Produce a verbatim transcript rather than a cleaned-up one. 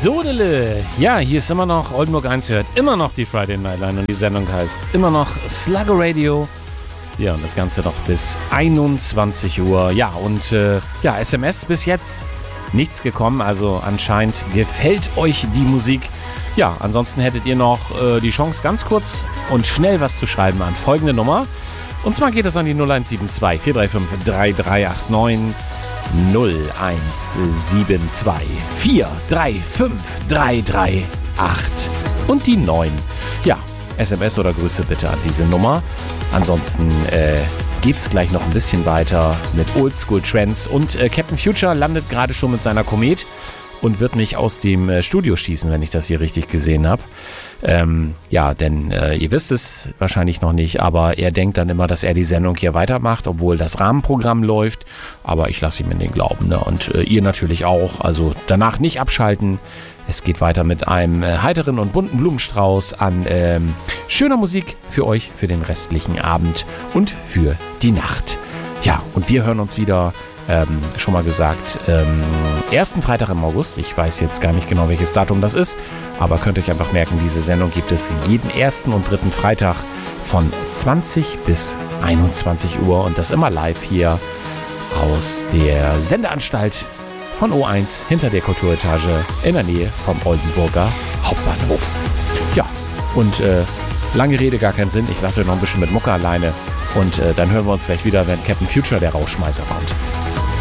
Sodele. Ja, hier ist immer noch Oldenburg eins, hört immer noch die Friday Night Line und die Sendung heißt immer noch Slugger Radio. Ja, und das Ganze noch bis einundzwanzig Uhr. Ja, und äh, ja, S M S bis jetzt nichts gekommen, also anscheinend gefällt euch die Musik. Ja, ansonsten hättet ihr noch äh, die Chance, ganz kurz und schnell was zu schreiben an folgende Nummer. Und zwar geht es an die null eins sieben zwei vier drei fünf drei drei acht neun. null eins sieben zwei vier drei fünf drei drei acht und die neun. Ja, S M S oder Grüße bitte an diese Nummer. Ansonsten äh, geht's gleich noch ein bisschen weiter mit Oldschool Trends und äh, Captain Future landet gerade schon mit seiner Komet und wird mich aus dem äh, Studio schießen, wenn ich das hier richtig gesehen habe. Ähm, ja, denn äh, ihr wisst es wahrscheinlich noch nicht, aber er denkt dann immer, dass er die Sendung hier weitermacht, obwohl das Rahmenprogramm läuft. Aber ich lasse ihm in den Glauben, ne? Und äh, ihr natürlich auch. Also danach nicht abschalten. Es geht weiter mit einem äh, heiteren und bunten Blumenstrauß an ähm, schöner Musik für euch, für den restlichen Abend und für die Nacht. Ja, und wir hören uns wieder, ähm, schon mal gesagt, ähm, ersten Freitag im August. Ich weiß jetzt gar nicht genau, welches Datum das ist, aber könnt euch einfach merken, diese Sendung gibt es jeden ersten und dritten Freitag von zwanzig bis einundzwanzig Uhr und das immer live hier aus der Sendeanstalt von O eins hinter der Kulturetage in der Nähe vom Oldenburger Hauptbahnhof. Ja, und äh, lange Rede, gar keinen Sinn. Ich lasse euch noch ein bisschen mit Mucke alleine und äh, dann hören wir uns gleich wieder, wenn Captain Future der Rauschmeißer kommt.